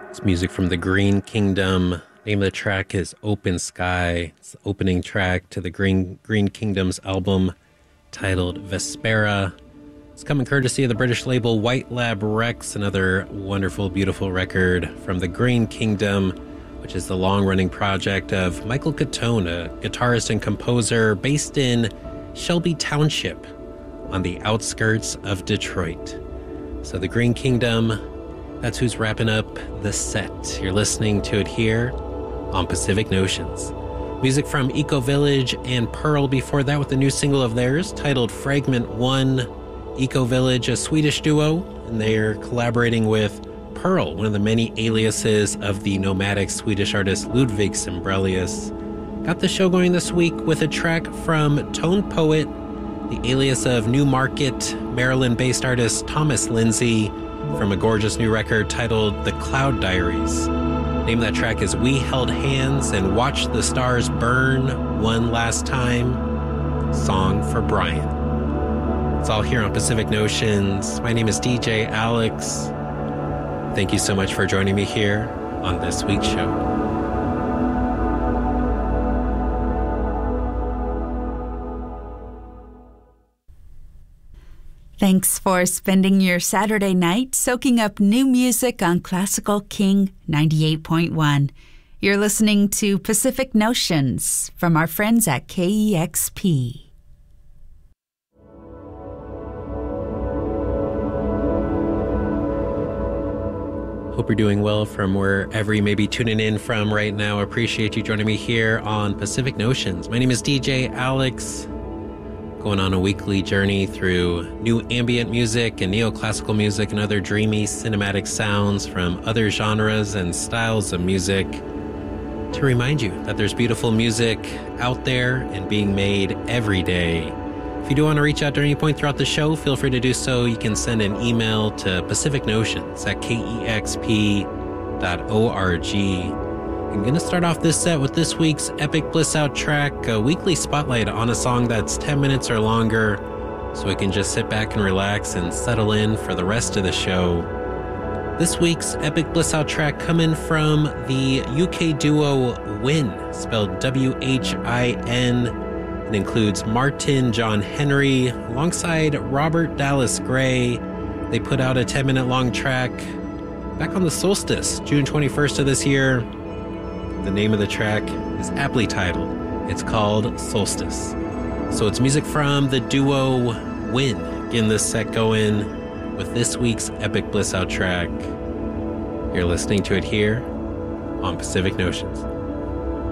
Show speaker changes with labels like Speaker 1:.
Speaker 1: It's music from the Green Kingdom. Name of the track is Open Sky. It's the opening track to the Green Kingdom's album titled Vespera. It's coming courtesy of the British label White Lab Rex, another wonderful, beautiful record from the Green Kingdom, which is the long-running project of Michael Catone, a guitarist and composer based in Shelby Township on the outskirts of Detroit. So the Green Kingdom, that's who's wrapping up the set. You're listening to it here on Pacific Notions. Music from Eco Village and Pearl before that with a new single of theirs titled Fragment 1. Eco Village, a Swedish duo, and they're collaborating with Pearl, one of the many aliases of the nomadic Swedish artist Ludwig Sembrelius. Got the show going this week with a track from Tone Poet, the alias of Newmarket, Maryland-based artist Thomas Lindsay, from a gorgeous new record titled The Cloud Diaries. Name of that track is We Held Hands and Watched the Stars Burn One Last Time. Song for Brian. It's all here on Pacific Notions. My name is DJ Alex. Thank you so much for joining me here on this week's show.
Speaker 2: Thanks for spending your Saturday night soaking up new music on Classical King 98.1. You're listening to Pacific Notions from our friends at KEXP.
Speaker 1: Hope you're doing well from wherever you may be tuning in from right now. Appreciate you joining me here on Pacific Notions. My name is DJ Alex. Going on a weekly journey through new ambient music and neoclassical music and other dreamy cinematic sounds from other genres and styles of music to remind you that there's beautiful music out there and being made every day. If you do want to reach out at any point throughout the show, feel free to do so. You can send an email to pacificnotions@kexp.org. I'm going to start off this set with this week's Epic Bliss Out track, a weekly spotlight on a song that's 10 minutes or longer, so we can just sit back and relax and settle in for the rest of the show. This week's Epic Bliss Out track coming from the UK duo Whin, spelled W-H-I-N. It includes Martin John Henry alongside Robert Dallas Gray. They put out a 10-minute long track back on the solstice, June 21st of this year. The name of the track is aptly titled. It's called Solstice. So it's music from the duo Whin. Getting this set going with this week's Epic Bliss Out track. You're listening to it here on Pacific Notions.